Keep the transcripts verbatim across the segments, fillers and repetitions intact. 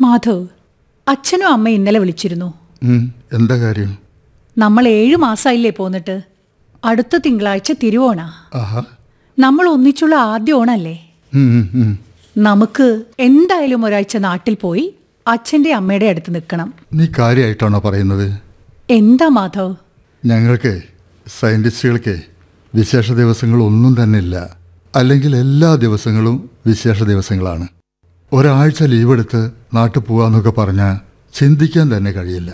മാധവ്, അച്ഛനും അമ്മ ഇന്നലെ വിളിച്ചിരുന്നു. എന്താ കാര്യം? നമ്മൾ ഏഴു മാസമായില്ലേ പോന്നിട്ട്. അടുത്ത തിങ്കളാഴ്ച തിരുവോണ. നമ്മൾ ഒന്നിച്ചുള്ള ആദ്യ ഓണല്ലേ. നമുക്ക് എന്തായാലും ഒരാഴ്ച നാട്ടിൽ പോയി അച്ഛൻ്റെ അമ്മയുടെ അടുത്ത് നിൽക്കണം. നീ കാര്യമായിട്ടാണോ പറയുന്നത്? എന്താ മാധവ്? ഞങ്ങൾക്ക് സയൻറ്റിസ്റ്റുകൾക്ക് വിശേഷ ദിവസങ്ങൾ ഒന്നും തന്നെ ഇല്ല. അല്ലെങ്കിൽ എല്ലാ ദിവസങ്ങളും വിശേഷ ദിവസങ്ങളാണ്. ഒരാഴ്ച ലീവ് എടുത്ത് നാട്ടിൽ പോവാന്നൊക്കെ പറഞ്ഞാൽ ചിന്തിക്കാൻ തന്നെ കഴിയില്ല.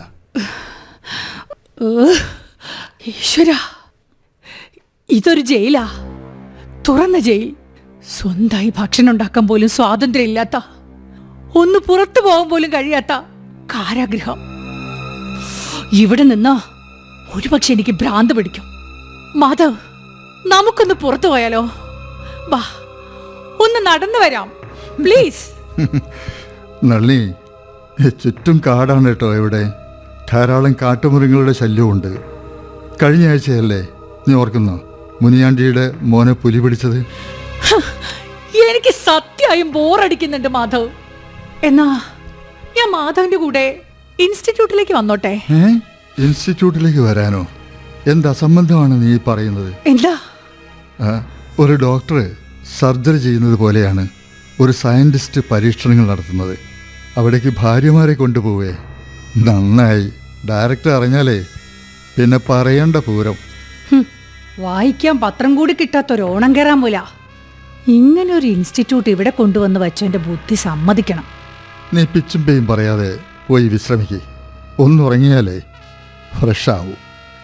ഈശ്വര, ഇതൊരു ജയിലാ. തുറന്ന ജയിൽ. സ്വന്തമായി ഭക്ഷണം ഉണ്ടാക്കാൻ പോലും സ്വാതന്ത്ര്യം ഇല്ലാത്ത, ഒന്ന് പുറത്തു പോകാൻ പോലും കഴിയാത്ത കാരാഗൃഹം. ഇവിടെ നിന്നോ ഒരുപക്ഷെ എനിക്ക് ഭ്രാന്ത് പിടിക്കും. മാധവ്, നമുക്കൊന്ന് പുറത്തു പോയാലോ? വാ, ഒന്ന് നടന്നു വരാം പ്ലീസ്. നളിനി, ചുറ്റും കാടാണ് കേട്ടോ. ഇവിടെ ധാരാളം കാട്ടുമൃഗങ്ങളുടെ ശല്യമുണ്ട്. കഴിഞ്ഞ ആഴ്ചയല്ലേ, നീ ഓർക്കുന്നോ, മുനിയാണ്ടിയുടെ മോനെ പുലി പിടിച്ചത്? എനിക്ക് സത്യമായും ബോറടിക്കുന്നുണ്ട് മാധവ്. എന്നാ ഞാൻ മാധവിന്റെ കൂടെ ഇൻസ്റ്റിറ്റ്യൂട്ടിലേക്ക് വന്നോട്ടെ? ഇൻസ്റ്റിറ്റ്യൂട്ടിലേക്ക് വരാനോ? എന്താ സംബന്ധമാണ് നീ പറയുന്നത്? എന്താ? ഒരു ഡോക്ടർ സർജറി ചെയ്യുന്നത് പോലെയാണ് ഒരു സയൻറ്റിസ്റ്റ് പരീക്ഷണങ്ങൾ നടത്തുന്നത്. അവിടേക്ക് ഭാര്യമാരെ കൊണ്ടുപോവേ. നന്നായി. ഡയറക്ടർ അറിഞ്ഞാലേ പിന്നെ പറയേണ്ട പൂരം. വായിക്കാൻ പത്രം കൂടി കിട്ടാത്തൊരു ഓണം കയറാൻ പോല. ഇങ്ങനെ ഒരു ഇൻസ്റ്റിറ്റ്യൂട്ട് ഇവിടെ കൊണ്ടുവന്ന് വെച്ചെന്റെ ബുദ്ധി സമ്മതിക്കണം. നീ പിച്ചും പേയും പറയാതെ പോയി വിശ്രമിക്കേ. ഒന്നുറങ്ങിയാലേ ഫ്രഷ് ആവൂ.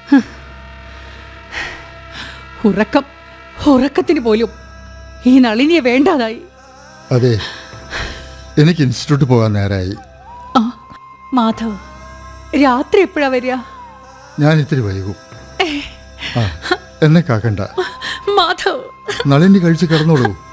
ഉറക്കം ഉറക്കത്തിന് പോലും ഈ നളിനിയെ വേണ്ടാതായി. അതെ, എനിക്ക് ഇൻസ്റ്റിറ്റ്യൂട്ട് പോകാൻ നേരായി. ആ മാധവ്, രാത്രി എപ്പോഴാ വരിക? ഞാൻ ഇത്തിരി വൈകും. എന്നെ കാക്കണ്ട. മാധവ്, നളിനി കഴിച്ച് കിടന്നോളൂ.